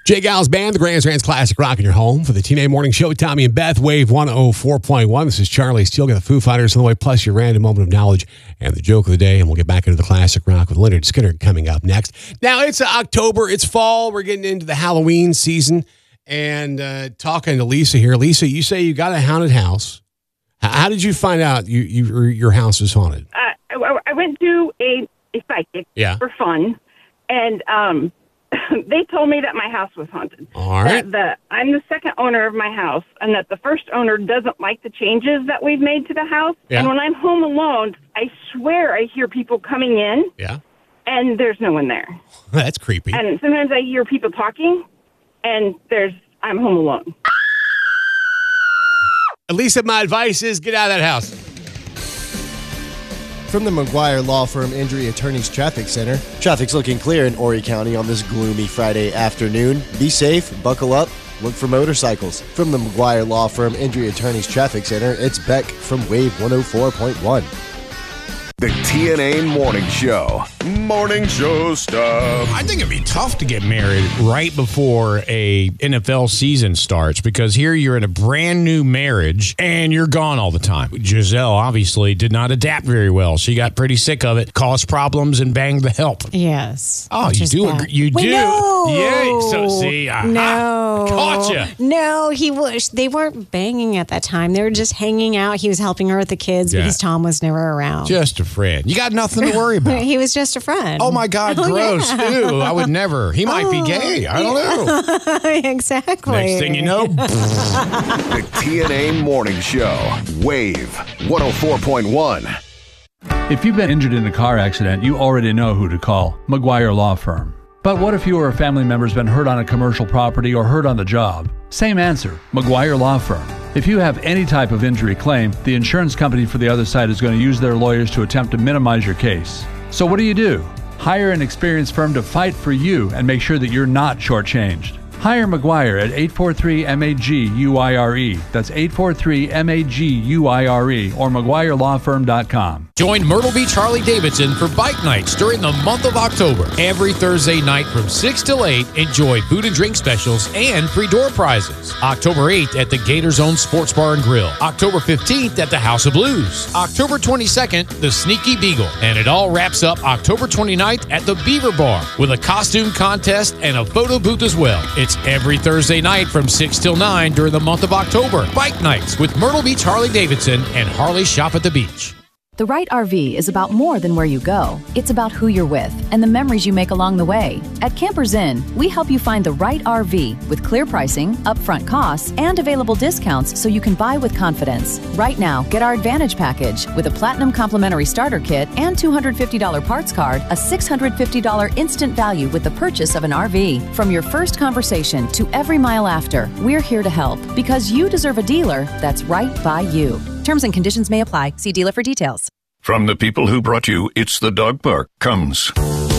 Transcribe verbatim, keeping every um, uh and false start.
Jay Gals Band, the Grand Strands Classic Rock in your home for the T N A Morning Show with Tommy and Beth, Wave one oh four point one. This is Charlie Steele, got the Foo Fighters on the way, plus your random moment of knowledge and the joke of the day, and we'll get back into the Classic Rock with Leonard Skinner coming up next. Now, it's October, it's fall, we're getting into the Halloween season, and uh, talking to Lisa here. Lisa, you say you got a haunted house. How did you find out you, you your house was haunted? Uh, I went to a, a psychic yeah. for fun, and um, they told me that my house was haunted. All right. That the, I'm the second owner of my house, and that the first owner doesn't like the changes that we've made to the house. Yeah. And when I'm home alone, I swear I hear people coming in, yeah, and there's no one there. That's creepy. And sometimes I hear people talking, and there's I'm home alone. Lisa, my advice is get out of that house. From the McGuire Law Firm Injury Attorneys Traffic Center, traffic's looking clear in Horry County on this gloomy Friday afternoon. Be safe, buckle up, look for motorcycles. From the McGuire Law Firm Injury Attorneys Traffic Center, it's Beck from Wave one oh four point one. The T N A Morning Show. Morning show stuff. I think it'd be tough to get married right before a N F L season starts, because here you're in a brand new marriage and you're gone all the time. Giselle obviously did not adapt very well. She got pretty sick of it, caused problems, and banged the help. Yes. Oh, you Just do that. agree? You Wait, do? no. Yeah. So see, aha, no, caught you. No, he was. They weren't banging at that time. They were just hanging out. He was helping her with the kids Yeah. because Tom was never around. Just a friend. You got nothing to worry about. He was just a friend. Oh my God, Oh, gross. yeah. Ew, I would never. He might be gay. I don't know. Exactly. Next thing you know, The T N A Morning Show. Wave one oh four point one. If you've been injured in a car accident, you already know who to call. McGuire Law Firm. But what if you or a family member's been hurt on a commercial property or hurt on the job? Same answer, McGuire Law Firm. If you have any type of injury claim, the insurance company for the other side is going to use their lawyers to attempt to minimize your case. So what do you do? Hire an experienced firm to fight for you and make sure that you're not shortchanged. Hire McGuire at eight four three M A G U I R E. That's eight four three M A G U I R E or McGuire Law Firm dot com. Join Myrtle Beach Harley Davidson for bike nights during the month of October. Every Thursday night from six till eight, enjoy food and drink specials and free door prizes. October eighth at the Gator Zone Sports Bar and Grill. October fifteenth at the House of Blues. October twenty-second, the Sneaky Beagle. And it all wraps up October twenty-ninth at the Beaver Bar with a costume contest and a photo booth as well. It's every Thursday night from six till nine during the month of October. Bike nights with Myrtle Beach Harley Davidson and Harley Shop at the Beach. The right R V is about more than where you go. It's about who you're with and the memories you make along the way. At Campers Inn, we help you find the right R V with clear pricing, upfront costs, and available discounts so you can buy with confidence. Right now, get our Advantage package with a Platinum Complimentary Starter Kit and two hundred fifty dollars parts card, a six hundred fifty dollars instant value with the purchase of an R V. From your first conversation to every mile after, we're here to help because you deserve a dealer that's right by you. Terms and conditions may apply. See dealer for details. From the people who brought you It's the Dog Park comes